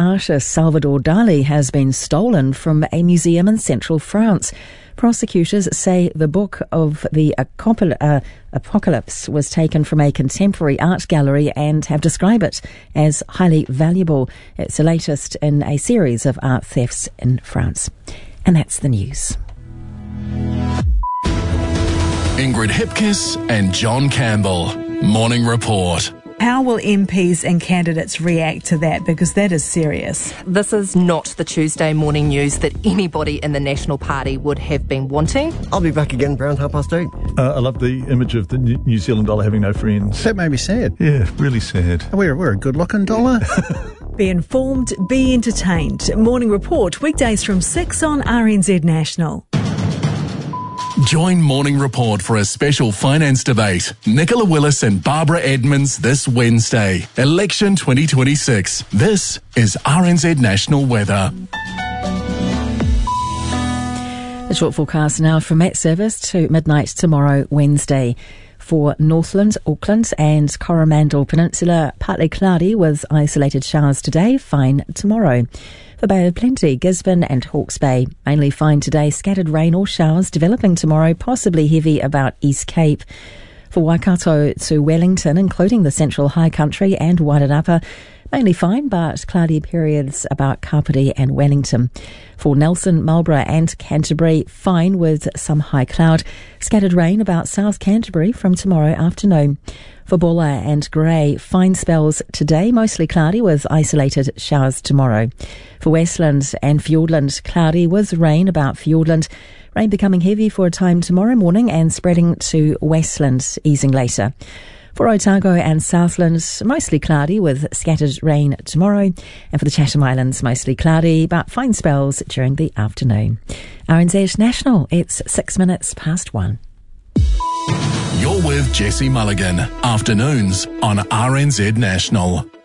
artist Salvador Dali has been stolen from a museum in central France. Prosecutors say the book of the Apocalypse was taken from a contemporary art gallery and have described it as highly valuable. It's the latest in a series of art thefts in France. And that's the news. Ingrid Hipkiss and John Campbell. Morning Report. How will MPs and candidates react to that? Because that is serious. This is not the Tuesday morning news that anybody in the National Party would have been wanting. I'll be back again around 8:30. I love the image of the New Zealand dollar having no friends. That made me sad. Yeah, really sad. We're a good-looking dollar. Be informed, be entertained. Morning Report, weekdays from 6 on RNZ National. Join Morning Report for a special finance debate. Nicola Willis and Barbara Edmonds this Wednesday. Election 2026. This is RNZ National Weather. The short forecast now from Met Service to midnight tomorrow, Wednesday. For Northland, Auckland and Coromandel Peninsula, partly cloudy with isolated showers today, fine tomorrow. For Bay of Plenty, Gisborne and Hawke's Bay, mainly fine today, scattered rain or showers developing tomorrow, possibly heavy about East Cape. For Waikato to Wellington, including the Central High Country and Wairarapa, mainly fine, but cloudy periods about Kapiti and Wellington. For Nelson, Marlborough and Canterbury, fine with some high cloud. Scattered rain about South Canterbury from tomorrow afternoon. For Bulla and Grey, fine spells today, mostly cloudy with isolated showers tomorrow. For Westland and Fiordland, cloudy with rain about Fiordland. Rain becoming heavy for a time tomorrow morning and spreading to Westland, easing later. For Otago and Southland, mostly cloudy with scattered rain tomorrow. And for the Chatham Islands, mostly cloudy, but fine spells during the afternoon. RNZ National, it's 6 minutes past 1. You're with Jesse Mulligan. Afternoons on RNZ National.